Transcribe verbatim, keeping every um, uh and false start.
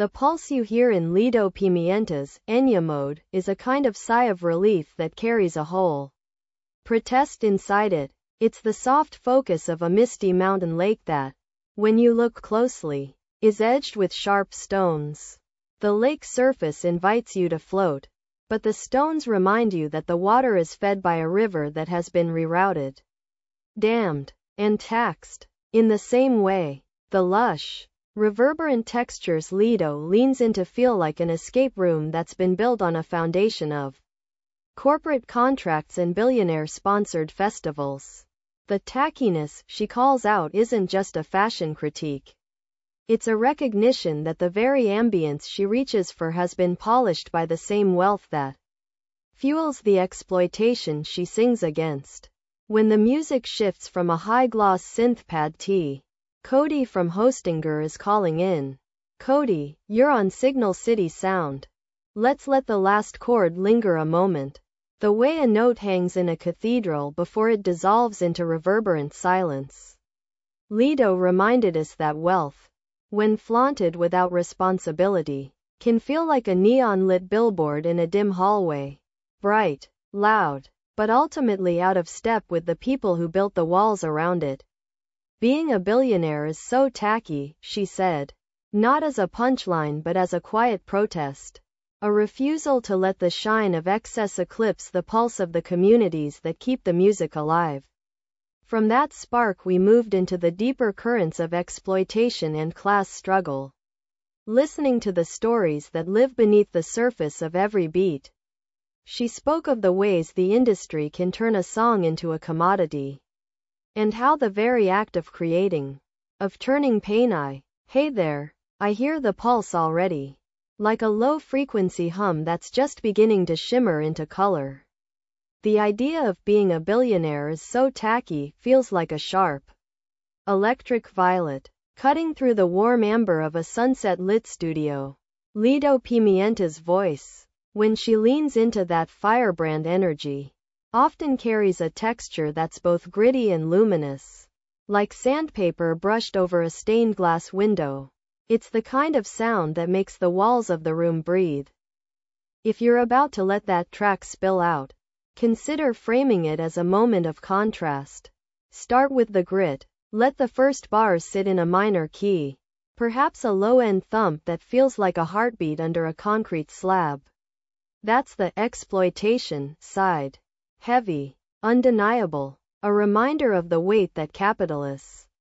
The pulse you hear in Lido Pimienta's Enya mode is a kind of sigh of relief that carries a whole protest inside it. It's the soft focus of a misty mountain lake that, when you look closely, is edged with sharp stones. The lake surface invites you to float, but the stones remind you that the water is fed by a river that has been rerouted, dammed, and taxed. In the same way, the lush, reverberant textures Lido leans into feel like an escape room that's been built on a foundation of corporate contracts and billionaire-sponsored festivals. The tackiness she calls out isn't just a fashion critique. It's a recognition that the very ambience she reaches for has been polished by the same wealth that fuels the exploitation she sings against. When the music shifts from a high-gloss synthpad T. Cody from Hostinger is calling in. Cody, you're on Signal City Sound. Let's let the last chord linger a moment. The way a note hangs in a cathedral before it dissolves into reverberant silence. Lido reminded us that wealth, when flaunted without responsibility, can feel like a neon-lit billboard in a dim hallway. Bright, loud, but ultimately out of step with the people who built the walls around it. Being a billionaire is so tacky, she said. Not as a punchline but as a quiet protest. A refusal to let the shine of excess eclipse the pulse of the communities that keep the music alive. From that spark we moved into the deeper currents of exploitation and class struggle, listening to the stories that live beneath the surface of every beat. She spoke of the ways the industry can turn a song into a commodity, and how the very act of creating, of turning pain I, hey there, I hear the pulse already. Like a low-frequency hum that's just beginning to shimmer into color. The idea of being a billionaire is so tacky, feels like a sharp electric violet, cutting through the warm amber of a sunset-lit studio. Lido Pimienta's voice, when she leans into that firebrand energy, often carries a texture that's both gritty and luminous, like sandpaper brushed over a stained glass window. It's the kind of sound that makes the walls of the room breathe. If you're about to let that track spill out, consider framing it as a moment of contrast. Start with the grit. Let the first bars sit in a minor key, perhaps a low-end thump that feels like a heartbeat under a concrete slab. That's the exploitation side. Heavy, undeniable, a reminder of the weight that capitalists